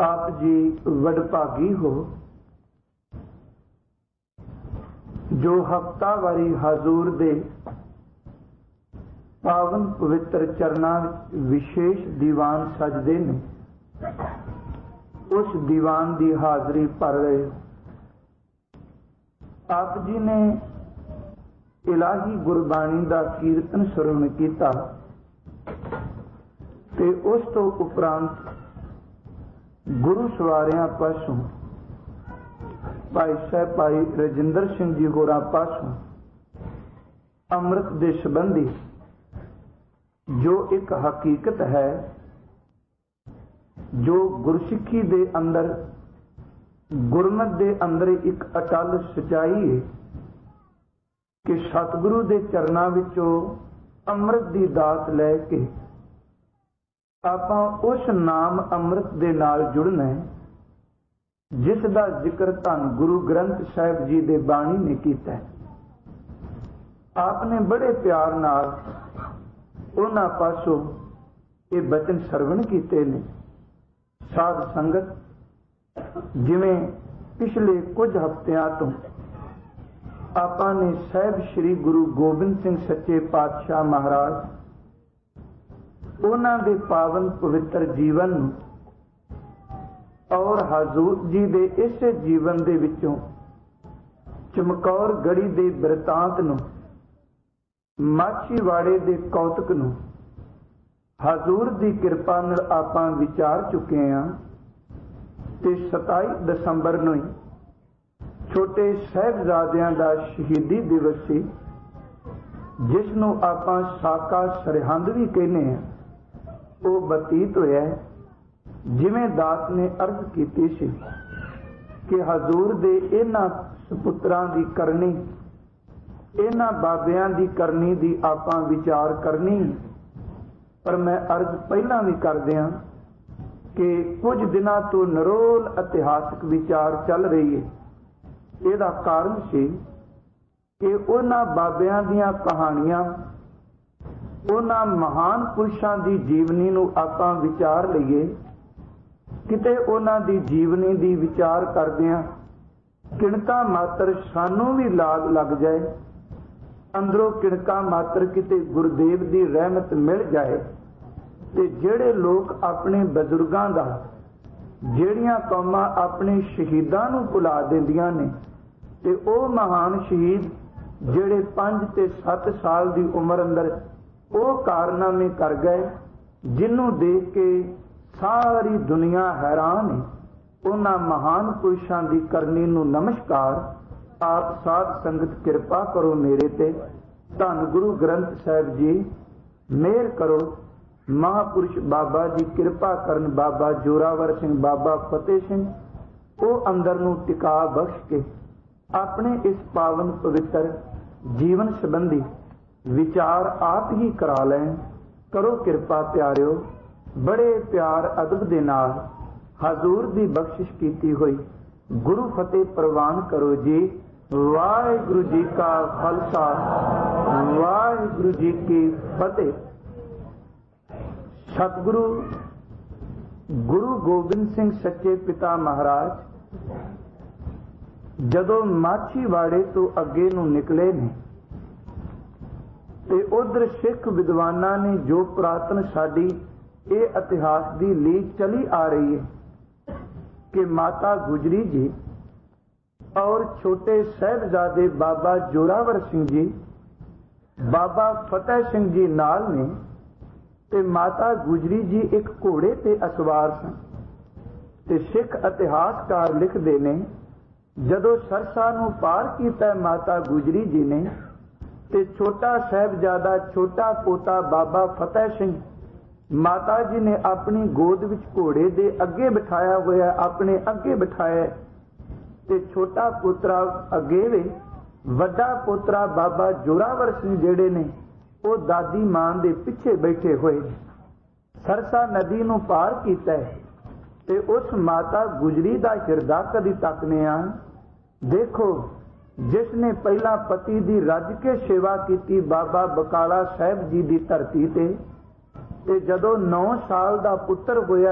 आप जी वडभागी हो जो हफ्तावारी हजूर दे पावन पवित्र चरना विशेष दीवान सजदे ने। उस दीवान की हाजरी भर रहे हो। आप जी ने इलाही गुरबाणी का कीर्तन श्रवण किया ते उस तो उपरांत गुरु सवारियां पासों भाई साहब भाई रजिंदर सिंह जी होरां पासों अमृत दे संबंधी जो एक हकीकत है, जो गुरसिੱਖੀ दे अंदर गुरमत दे अंदर एक अटल सच्चाई है कि सतगुरु दे चरनां विचों अमृत दी दात लैके आपां उस नाम अमृत दे नाल जुड़ना है जिस दा जिक्र धन गुरु ग्रंथ साहिब जी दे बाणी ने कीता है। आपने बड़े प्यार नाल उन्हां पासों ये बचन सरवण कीते ने। साध संगत जिवें पिछले कुछ हफ्तियां तो आपां ने साहिब श्री गुरु गोबिंद सिंह सच्चे पातशाह महाराज उन्हां दे पावन पवित्र जीवन और हजूर जी दे इस जीवन दे विचों चमकौर गढ़ी दे बिरतांत नूं, माछीवाड़े दे कौतक नूं हजूर दी किरपा नाल आपां विचार चुके हां ते 27 दसंबर नूं छोटे साहिबजादियां दा शहीदी दिवस सी जिस नूं आपां साका सरहंद भी कहने हां। वो बतीत होया जिवें दास ने अर्ज की सी कि हजूर दे इन्हां सपुत्रां दी करनी, इन्हां बाबियां दी करनी दी आपां विचार करनी। पर मैं अर्ज पहलां भी कर दियां कि कुछ दिनां तो निरोल इतिहासक विचार चल रही है। इहदा कारण सी कि उन्हां बाबियां दीयां कहानियां, उन्हां महान पुरुषां दी जीवनी नूं आपां विचार लईए। किते उन्हां दी जीवनी दी विचार करदिआं किणका मात्र सानू भी लाग लग जाए, अंदरों किणका मात्र किते गुरुदेव दी रहमत मिल जाए ते जेड़े लोग अपने बजुर्गां दा, जेड़ियां कौमां अपने शहीदां नूं भुला दिंदियां ने ते ओह महान शहीद जेड़े 5 ते 7 साल दी उम्र अंदर ਉਹ कारनामे कर गए जिन्हों देख के सारी दुनिया हैरान है। उन्हां महान पुरुषां दी करनी नूं नमस्कार। आप साध संगत किरपा करो मेरे ते। धन गुरु ग्रंथ साहिब जी मेहर करो। महापुरुष बाबा जी कृपा करन। बाबा जोरावर सिंह, बाबा फतेह सिंह वो अंदर नूं टिका बख्श के अपने इस पावन पवित्र जीवन संबंधी विचार आप ही करा लें। करो कृपा प्यारिओ। बड़े प्यार अदब दे नाल हजूर दी बख्शिश कीती हुई गुरु फतेह प्रवान करो जी। वाहिगुरु जी का खालसा, वाहिगुरु जी की फतेह। सतगुरु गुरु गोबिंद सिंह सच्चे पिता महाराज जदों माछीवाड़े तो अगे नूं निकले ने ते उधर सिख विद्वानां ने जो पुरातन साडी ये इतिहास की लीक चली आ रही है कि माता गुजरी जी और छोटे साहिबजादे बाबा जोरावर सिंह जी, बाबा फतेह सिंह जी नाल ने ते माता गुजरी जी एक घोड़े ते असवार सन। ते सिख इतिहासकार लिखते ने जदों सरसा नूं पार कीता माता गुजरी जी ने ते छोटा साहिबजादा छोटा पोता बाबा फतेह सिंह माता जी ने अपनी गोद विच घोड़े दे अगे बिठाया होया, अपने अगे बिठाया ते छोटा पुत्रा अगे वे, वड्डा पुत्रा बाबा जोरावर सिंह जेड़े ने वो दादी मां दे पिछे बैठे हुए सरसा नदी नूं पार कीता ते उस माता गुजरी दा हिरदा कदी तकने आ। देखो जिसने पहला पति दी रज के सेवा की बाबा बकाला साहिब जी की धरती ते जदों 9 साल का पुत्र होया